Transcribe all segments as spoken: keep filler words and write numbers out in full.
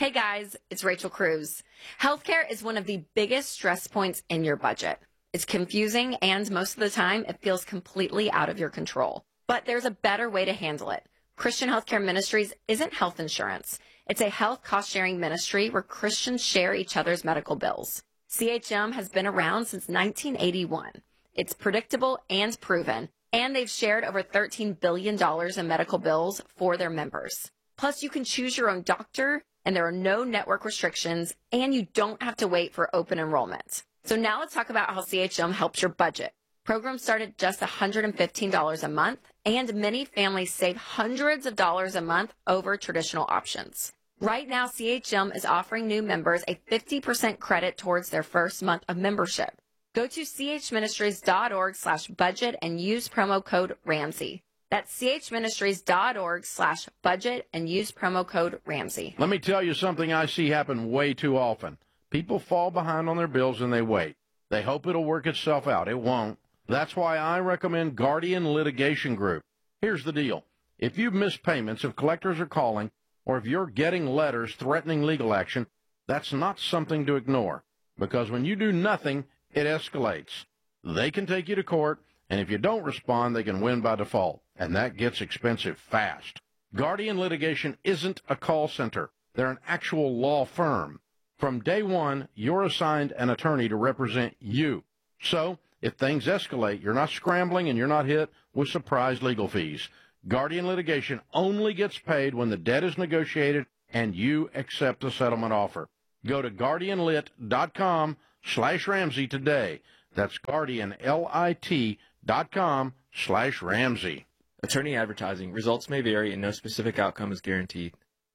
Hey guys, it's Rachel Cruz. Healthcare is one of the biggest stress points in your budget. It's confusing and most of the time it feels completely out of your control. But there's a better way to handle it. Christian Healthcare Ministries isn't health insurance. It's a health cost-sharing ministry where Christians share each other's medical bills. C H M has been around since nineteen eighty-one. It's predictable and proven, and they've shared over thirteen billion dollars in medical bills for their members. Plus, you can choose your own doctor, and there are no network restrictions, and you don't have to wait for open enrollment. So now let's talk about how C H M helps your budget. Programs start at just one hundred fifteen dollars a month, and many families save hundreds of dollars a month over traditional options. Right now, C H M is offering new members a fifty percent credit towards their first month of membership. Go to chministries.org slash budget and use promo code Ramsey. That's chministries.org slash budget and use promo code Ramsey. Let me tell you something I see happen way too often. People fall behind on their bills and they wait. They hope it'll work itself out. It won't. That's why I recommend Guardian Litigation Group. Here's the deal. If you've missed payments, if collectors are calling, or if you're getting letters threatening legal action, that's not something to ignore. Because when you do nothing, it escalates. They can take you to court, and if you don't respond, they can win by default. And that gets expensive fast. Guardian Litigation isn't a call center. They're an actual law firm. From day one, you're assigned an attorney to represent you. So, if things escalate, you're not scrambling and you're not hit with surprise legal fees. Guardian Litigation only gets paid when the debt is negotiated and you accept the settlement offer. Go to guardianlit.com slash Ramsey today. That's guardianlit dot com slash Ramsey. Attorney advertising. Results may vary and no specific outcome is guaranteed.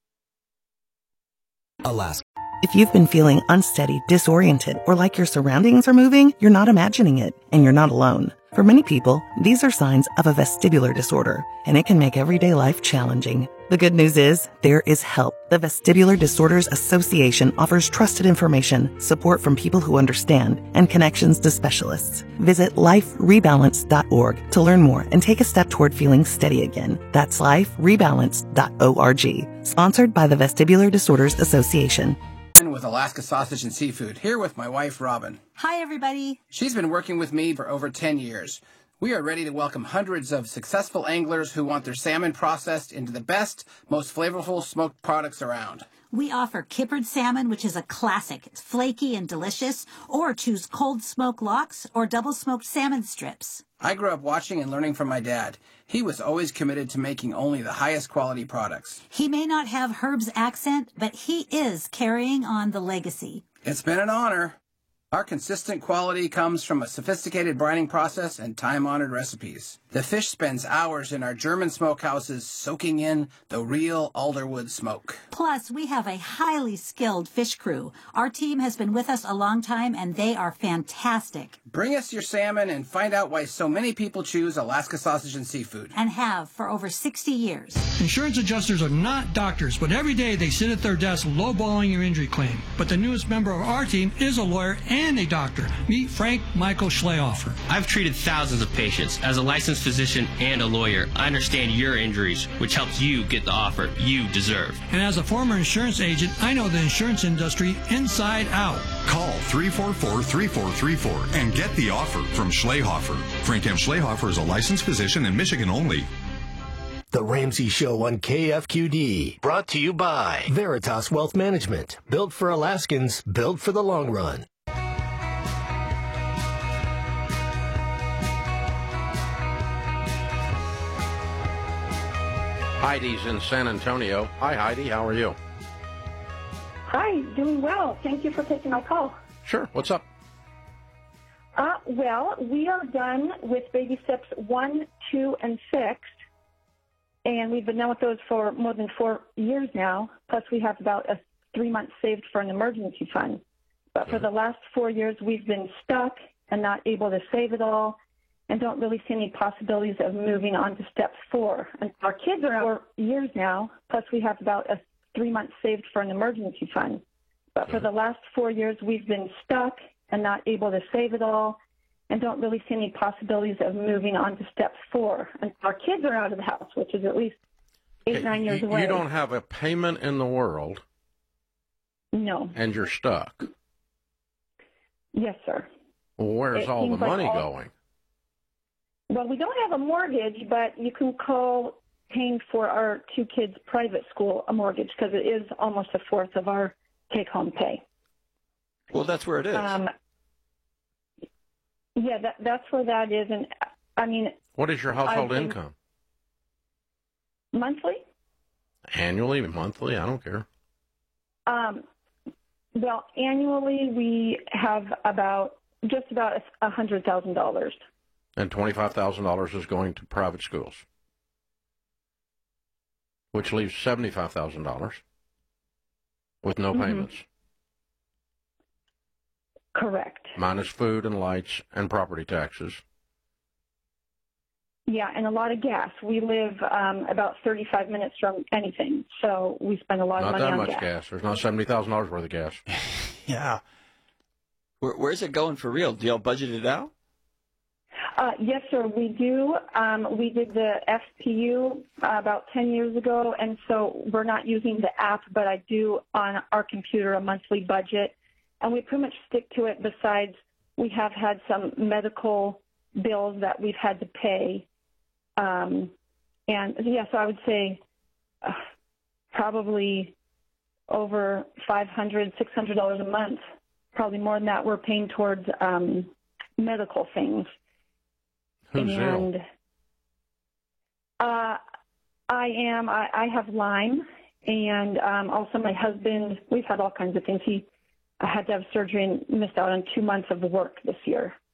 Alaska. If you've been feeling unsteady, disoriented, or like your surroundings are moving, you're not imagining it, and you're not alone. For many people, these are signs of a vestibular disorder, and it can make everyday life challenging. The good news is, there is help. The Vestibular Disorders Association offers trusted information, support from people who understand, and connections to specialists. Visit life rebalance dot org to learn more and take a step toward feeling steady again. That's life rebalance dot org. Sponsored by the Vestibular Disorders Association. With Alaska Sausage and Seafood, here with my wife, Robin. Hi, everybody. She's been working with me for over ten years. We are ready to welcome hundreds of successful anglers who want their salmon processed into the best, most flavorful smoked products around. We offer kippered salmon, which is a classic. It's flaky and delicious. Or choose cold smoked lox or double smoked salmon strips. I grew up watching and learning from my dad. He was always committed to making only the highest quality products. He may not have Herb's accent, but he is carrying on the legacy. It's been an honor. Our consistent quality comes from a sophisticated brining process and time-honored recipes. The fish spends hours in our German smokehouses soaking in the real alderwood smoke. Plus, we have a highly skilled fish crew. Our team has been with us a long time, and they are fantastic. Bring us your salmon and find out why so many people choose Alaska Sausage and Seafood. And have for over sixty years. Insurance adjusters are not doctors, but every day they sit at their desk lowballing your injury claim. But the newest member of our team is a lawyer and a doctor. Meet Frank Michael Schlehofer. I've treated thousands of patients. As a licensed physician and a lawyer, I understand your injuries, which helps you get the offer you deserve. And as a former insurance agent, I know the insurance industry inside out. Call three four four, three four three four and get the offer from Schlehofer. Frank M. Schlehofer is a licensed physician in Michigan only. The Ramsey Show on K F Q D. Brought to you by Veritas Wealth Management. Built for Alaskans, built for the long run. Heidi's in San Antonio. Hi, Heidi. How are you? Hi, doing well. Thank you for taking my call. Sure. What's up? Uh, well, we are done with baby steps one, two, and six, and we've been done with those for more than four years now, plus we have about a three months saved for an emergency fund. But for the last four years, we've been stuck and not able to save it all, and don't really see any possibilities of moving on to step four. And our kids are four years now, plus we have about a three months saved for an emergency fund. But for the last four years, we've been stuck and not able to save it all, and don't really see any possibilities of moving on to step four. And our kids are out of the house, which is at least eight, okay, nine years you, away. You don't have a payment in the world, No. And you're stuck. Yes, sir. Well, where's It all the seems like money all- going? Well, we don't have a mortgage, but you can call paying for our two kids' private school a mortgage because it is almost a fourth of our take-home pay. Well, that's where it is. Um, yeah, that, that's where that is. And I mean, What is your household I've been- income? monthly? Annually, monthly? I don't care. Um, well, annually we have about just about a hundred thousand dollars. And twenty-five thousand dollars is going to private schools, which leaves seventy-five thousand dollars with no Mhm. payments, Correct. minus food and lights and property taxes. Yeah, and a lot of gas. We live um, about thirty-five minutes from anything, so we spend a lot Not of money that on much gas. gas. There's not seventy thousand dollars worth of gas. Yeah. Where, where's it going for real? Do y'all budget it out? Uh, yes, sir, we do. Um, we did the F P U uh, about ten years ago, and so we're not using the app, but I do on our computer a monthly budget, and we pretty much stick to it. Besides, we have had some medical bills that we've had to pay. Um, and, yeah, so I would say uh, probably over five hundred dollars, six hundred dollars a month, probably more than that, we're paying towards um, medical things. Who's and ill? uh, I am. I, I have Lyme, and um, also my husband. We've had all kinds of things. He I had to have surgery and missed out on two months of work this year.